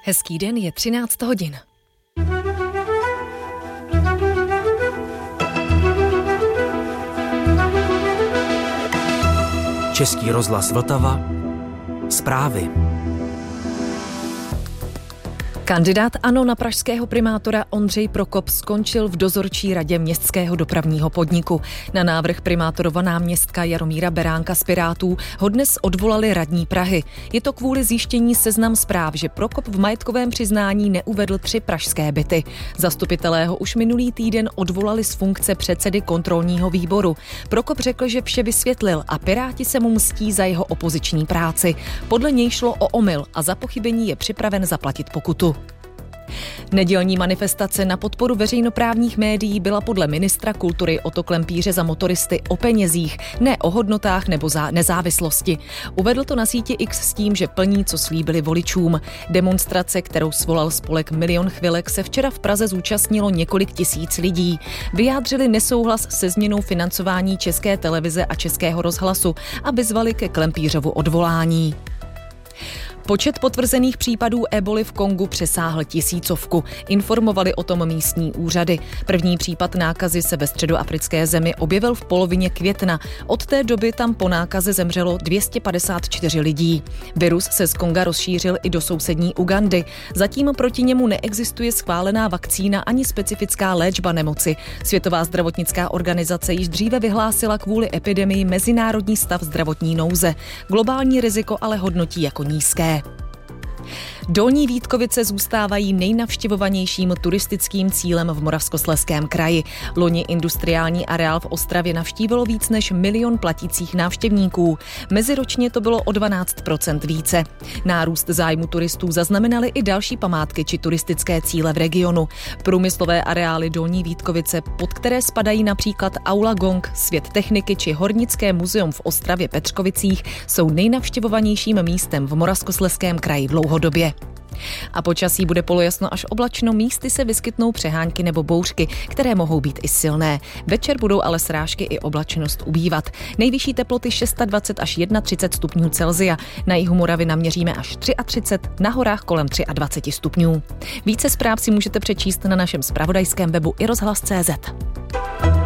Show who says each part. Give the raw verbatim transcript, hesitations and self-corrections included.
Speaker 1: Hezký den, je třináct hodin.
Speaker 2: Český rozhlas Vltava. Zprávy.
Speaker 1: Kandidát ANO na pražského primátora Ondřej Prokop skončil v dozorčí radě městského dopravního podniku. Na návrh primátorova náměstka Jaromíra Beránka z Pirátů ho dnes odvolali radní Prahy. Je to kvůli zjištění Seznam Zpráv, že Prokop v majetkovém přiznání neuvedl tři pražské byty. Zastupitelé ho už minulý týden odvolali z funkce předsedy kontrolního výboru. Prokop řekl, že vše vysvětlil a Piráti se mu mstí za jeho opoziční práci. Podle něj šlo o omyl a za pochybení je připraven zaplatit pokutu. Nedělní manifestace na podporu veřejnoprávních médií byla podle ministra kultury Otto Klempíře za motoristy o penězích, ne o hodnotách nebo za nezávislosti. Uvedl to na síti X s tím, že plní, co slíbili voličům. Demonstrace, kterou svolal spolek Milion chvilek, se včera v Praze zúčastnilo několik tisíc lidí. Vyjádřili nesouhlas se změnou financování České televize a Českého rozhlasu a vyzvali ke Klempířovu odvolání. Počet potvrzených případů eboly v Kongu přesáhl tisícovku. Informovali o tom místní úřady. První případ nákazy se ve středoafrické zemi objevil v polovině května. Od té doby tam po nákaze zemřelo dvě stě padesát čtyři lidí. Virus se z Konga rozšířil i do sousední Ugandy. Zatím proti němu neexistuje schválená vakcína ani specifická léčba nemoci. Světová zdravotnická organizace již dříve vyhlásila kvůli epidemii mezinárodní stav zdravotní nouze. Globální riziko ale hodnotí jako nízké. Dolní Vítkovice zůstávají nejnavštěvovanějším turistickým cílem v Moravskoslezském kraji. Loni industriální areál v Ostravě navštívilo víc než milion platících návštěvníků. Meziročně to bylo o dvanáct procent více. Nárůst zájmu turistů zaznamenaly i další památky či turistické cíle v regionu. Průmyslové areály Dolní Vítkovice, pod které spadají například Aula Gong, Svět techniky či Hornické muzeum v Ostravě Petřkovicích, jsou nejnavštěvovanějším místem v Moravskoslezském kraji dlouhodobě. A počasí bude polojasno až oblačno, místy se vyskytnou přehánky nebo bouřky, které mohou být i silné. Večer budou ale srážky i oblačnost ubývat. Nejvyšší teploty dvacet šest až třicet jedna stupňů Celsia. Na jihu Moravy naměříme až třicet tři, na horách kolem dvacet tři stupňů. Více zpráv si můžete přečíst na našem zpravodajském webu i rozhlas tečka cé zet.